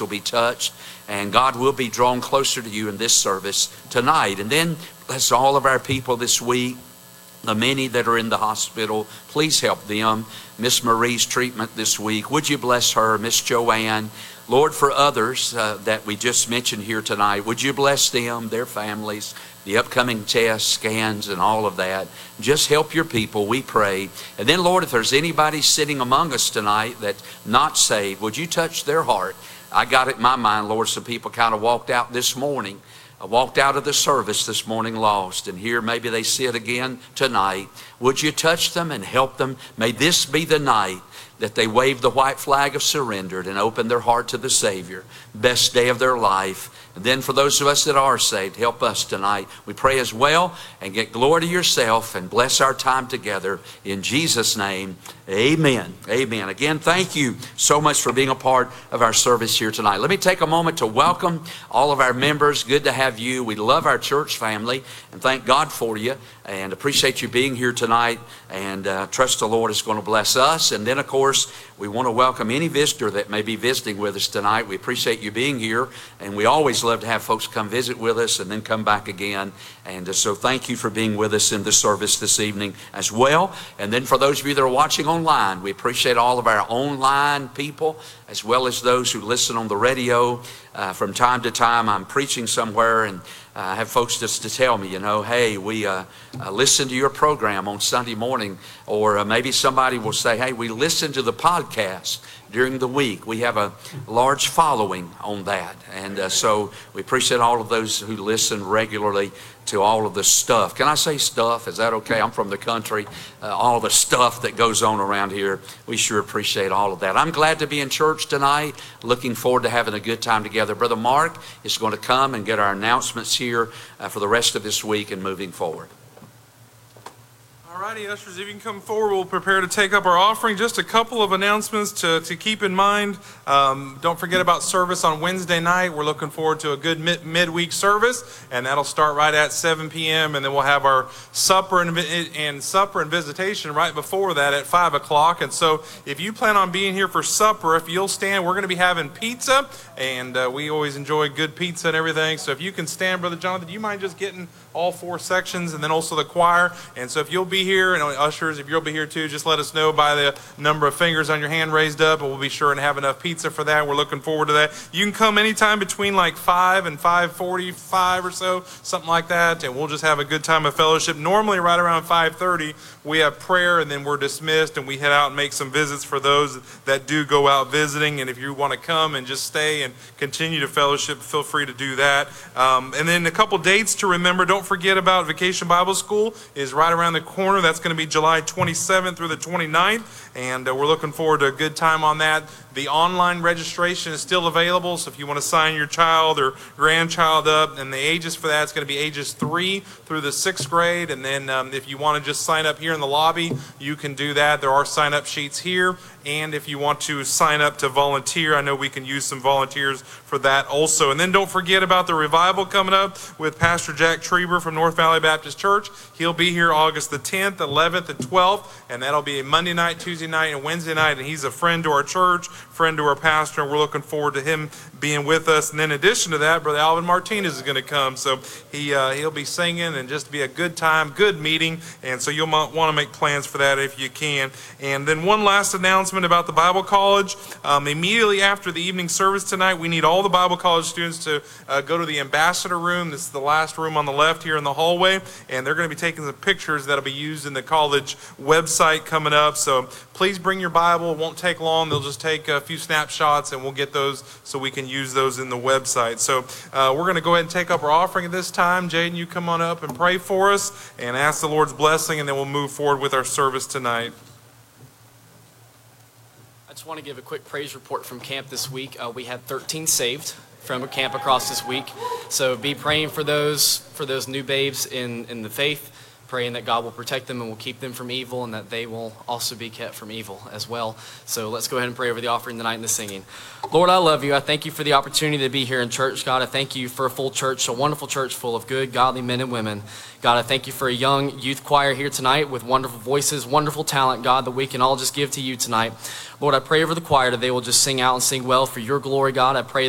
will be touched, and God will be drawn closer to you in this service tonight. And then bless all of our people this week, the many that are in the hospital. Please help them. Miss Marie's treatment this week, would you bless her? Miss Joanne, Lord, for others that we just mentioned here tonight, would you bless them, their families, the upcoming tests, scans, and all of that. Just help your people, we pray. And then, Lord, if there's anybody sitting among us tonight that's not saved, would you touch their heart? I got it in my mind, Lord, some people kind of walked out this morning, walked out of the service this morning lost, and here maybe they see it again tonight. Would you touch them and help them? May this be the night that they wave the white flag of surrender and open their heart to the Savior. Best day of their life. And then for those of us that are saved, help us tonight. We pray as well, and get glory to yourself and bless our time together. In Jesus' name, amen. Amen. Again, thank you so much for being a part of our service here tonight. Let me take a moment to welcome all of our members. Good to have you. We love our church family and thank God for you and appreciate you being here tonight, and trust the Lord is going to bless us. And then, of course, we want to welcome any visitor that may be visiting with us tonight. We appreciate you being here, and we always love to have folks come visit with us and then come back again. And so thank you for being with us in the service this evening as well. And then for those of you that are watching online, we appreciate all of our online people as well as those who listen on the radio. From time to time I'm preaching somewhere, and I have folks just to tell me, hey, we listen to your program on Sunday morning, or maybe somebody will say, hey, we listen to the podcast during the week. We have a large following on that, and so we appreciate all of those who listen regularly to all of the stuff. Can I say stuff? Is that okay? I'm from the country. All the stuff that goes on around here, we sure appreciate all of that. I'm glad to be in church tonight. Looking forward to having a good time together. Brother Mark is going to come and get our announcements here for the rest of this week and moving forward. Alrighty, ushers, if you can come forward, we'll prepare to take up our offering. Just a couple of announcements to keep in mind. Don't forget about service on Wednesday night. We're looking forward to a good midweek service, and that'll start right at 7 p.m. And then we'll have our supper and visitation right before that at 5 o'clock. And so if you plan on being here for supper, if you'll stand, we're going to be having pizza, and we always enjoy good pizza and everything. So if you can stand, Brother Jonathan, do you mind just getting all 4 sections, and then also the choir? And so if you'll be here, and ushers, if you'll be here too, just let us know by the number of fingers on your hand raised up, and we'll be sure and have enough pizza for that. We're looking forward to that. You can come anytime between like 5 and 5:45 or so, something like that, and we'll just have a good time of fellowship. Normally right around 5:30 we have prayer, and then we're dismissed, and we head out and make some visits for those that do go out visiting. And if you want to come and just stay and continue to fellowship, feel free to do that. And then a couple dates to remember. Don't forget about Vacation Bible School is right around the corner. That's going to be July 27th through the 29th, and we're looking forward to a good time on that. The online registration is still available, so if you want to sign your child or grandchild up, and the ages for that is going to be ages 3 through the 6th grade. And then if you want to just sign up here in the lobby, you can do that. There are sign-up sheets here. And if you want to sign up to volunteer, I know we can use some volunteers for that also. And then don't forget about the revival coming up with Pastor Jack Trieber from North Valley Baptist Church. He'll be here August the 10th, 11th, and 12th, and that'll be a Monday night, Tuesday night, and Wednesday night. And he's a friend to our church, friend to our pastor, and we're looking forward to him being with us. And then in addition to that, Brother Alvin Martinez is going to come, so he'll be singing, and just be a good time, good meeting. And so you'll want to make plans for that if you can. And then one last announcement about the Bible College. Immediately after the evening service tonight, we need all the Bible College students to go to the Ambassador Room. This is the last room on the left here in the hallway, and they're going to be taking some pictures that'll be used in the college website coming up. So please bring your Bible. It won't take long. They'll just take a few snapshots, and we'll get those so we can use those in the website. So we're going to go ahead and take up our offering at this time. Jaden, you come on up and pray for us and ask the Lord's blessing, and then we'll move forward with our service tonight. I just want to give a quick praise report from camp this week. We had 13 saved from a camp across this week. So be praying for those new babes in the faith, praying that God will protect them and will keep them from evil, and that they will also be kept from evil as well. So let's go ahead and pray over the offering tonight and the singing. Lord, I love you. I thank you for the opportunity to be here in church. God, I thank you for a full church, a wonderful church full of good, godly men and women. God, I thank you for a young youth choir here tonight with wonderful voices, wonderful talent, God, that we can all just give to you tonight. Lord, I pray over the choir that they will just sing out and sing well for your glory, God. I pray